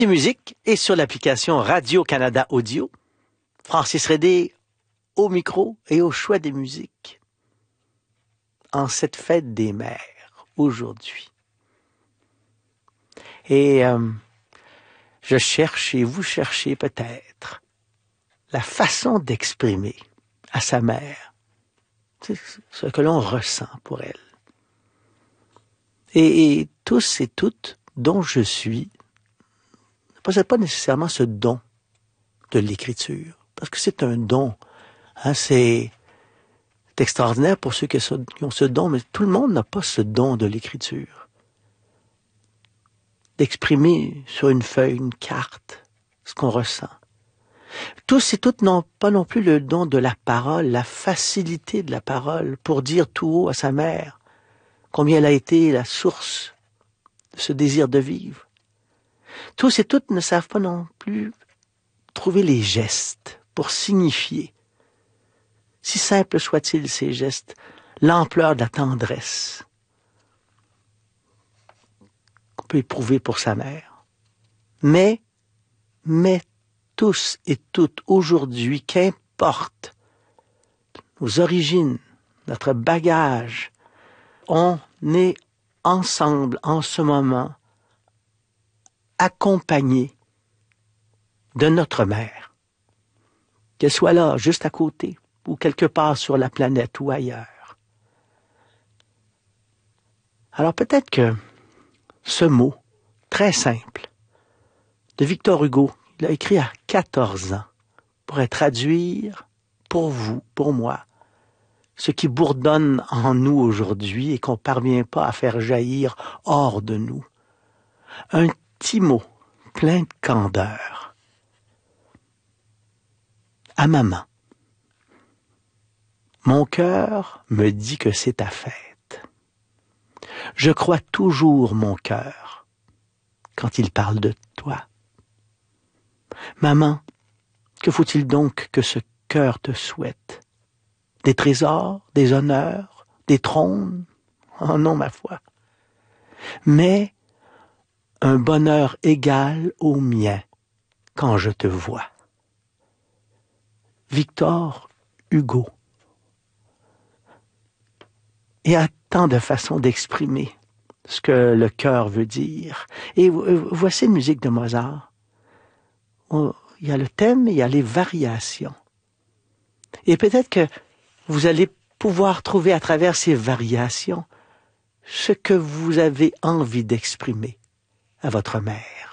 Musique et sur l'application Radio-Canada Audio. Francis Redé au micro et au choix des musiques. En cette fête des mères, aujourd'hui. Et je cherche, et vous cherchez peut-être, la façon d'exprimer à sa mère ce que l'on ressent pour elle. Et tous et toutes dont je suis, ne possèdent pas nécessairement ce don de l'écriture, parce que c'est un don. Hein, c'est extraordinaire pour ceux qui ont ce don, mais tout le monde n'a pas ce don de l'écriture. D'exprimer sur une feuille, une carte, ce qu'on ressent. Tous et toutes n'ont pas non plus le don de la parole, la facilité de la parole pour dire tout haut à sa mère combien elle a été la source de ce désir de vivre. Tous et toutes ne savent pas non plus trouver les gestes pour signifier, si simples soient-ils ces gestes, l'ampleur de la tendresse qu'on peut éprouver pour sa mère. Mais tous et toutes aujourd'hui, qu'importe nos origines, notre bagage, on est ensemble en ce moment, accompagnés de notre mère, qu'elle soit là, juste à côté, ou quelque part sur la planète ou ailleurs. Alors peut-être que ce mot, très simple, de Victor Hugo, il a écrit à 14 ans, pourrait traduire pour vous, pour moi, ce qui bourdonne en nous aujourd'hui et qu'on ne parvient pas à faire jaillir hors de nous. Un petit mot plein de candeur. À maman. Mon cœur me dit que c'est ta fête. Je crois toujours mon cœur quand il parle de toi. Maman, que faut-il donc que ce cœur te souhaite? Des trésors, des honneurs, des trônes? Oh non, ma foi. Mais un bonheur égal au mien quand je te vois. Victor Hugo. Il y a tant de façons d'exprimer ce que le cœur veut dire. Et voici une musique de Mozart. Il y a le thème, il y a les variations. Et peut-être que vous allez pouvoir trouver à travers ces variations ce que vous avez envie d'exprimer à votre mère.